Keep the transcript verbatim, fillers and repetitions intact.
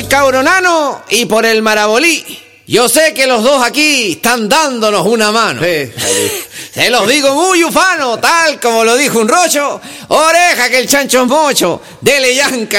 el Cauronano y por el Marabolí. Yo sé que los dos aquí están dándonos una mano. Sí, Se los digo muy ufano, tal como lo dijo un rocho. Oreja que el chancho es mocho. Dele yanca.